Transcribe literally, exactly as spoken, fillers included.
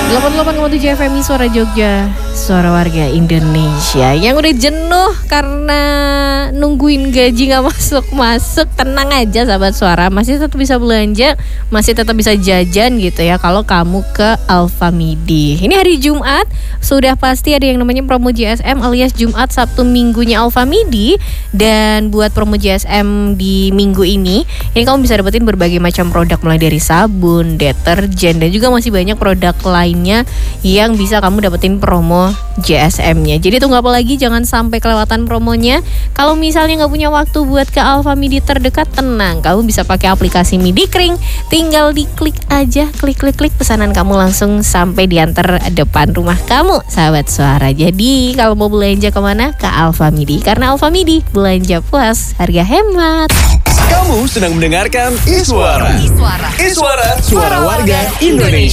delapan puluh delapan koma tujuh F M I Suara Jogja, suara warga Indonesia. Yang udah jenuh karena nungguin gaji gak masuk-masuk, tenang aja sahabat suara, masih tetap bisa belanja, masih tetap bisa jajan gitu ya kalau kamu ke Alfamidi. Ini hari Jumat, sudah pasti ada yang namanya promo J S M alias Jumat Sabtu Minggunya Alfamidi. Dan buat promo J S M di minggu ini, ini kamu bisa dapetin berbagai macam produk mulai dari sabun, deterjen, dan juga masih banyak produk lainnya yang bisa kamu dapetin promo J S M-nya. Jadi tunggu apa lagi, jangan sampai kelewatan promonya. Kalau misalnya nggak punya waktu buat ke Alfamidi terdekat, tenang, kamu bisa pakai aplikasi Midikring. Tinggal diklik aja, klik-klik-klik, pesanan kamu langsung sampai diantar depan rumah kamu, sahabat suara. Jadi kalau mau belanja kemana? Ke Alfamidi, karena Alfamidi belanja puas, harga hemat. Kamu sedang mendengarkan Iswara. Iswara, Iswara suara warga Indonesia.